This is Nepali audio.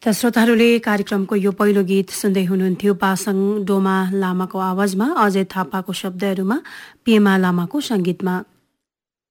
त श्रोताहरूले कार्यक्रमको यो पहिलो गीत सुन्दै हुनुहुन्थ्यो पासाङ डोमा लामाको आवाजमा अजय थापाको शब्दहरूमा पेमा लामाको संगीतमा।